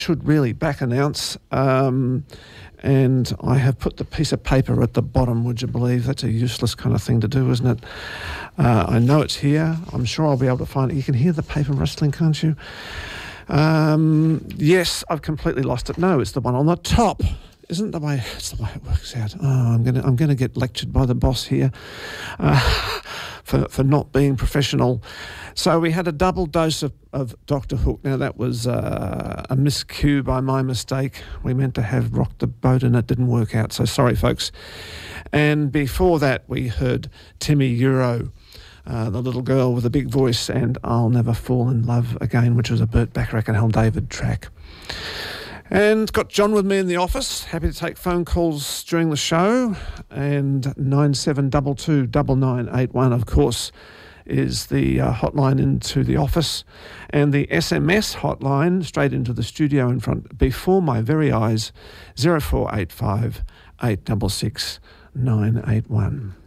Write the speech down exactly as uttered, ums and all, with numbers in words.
should really back announce, um, and I have put the piece of paper at the bottom, would you believe? That's a useless kind of thing to do, isn't it? Uh, I know it's here. I'm sure I'll be able to find it. You can hear the paper rustling, can't you? Um, yes, I've completely lost it. No, it's the one on the top. Isn't the way it's the way it works out? Oh, I'm gonna I'm gonna get lectured by the boss here uh, for for not being professional. So we had a double dose of, of Doctor Hook. Now that was uh, a miscue by my mistake. We meant to have Rock the Boat and it didn't work out. So sorry, folks. And before that, we heard Timmy Euro, uh, the little girl with a big voice, and I'll Never Fall in Love Again, which was a Burt Bacharach and Hal David track. And got John with me in the office. Happy to take phone calls during the show. And nine seven two two, nine nine eight one, of course, is the uh, hotline into the office. And the S M S hotline straight into the studio in front, before my very eyes, zero four eight five, eight six six, nine eight one.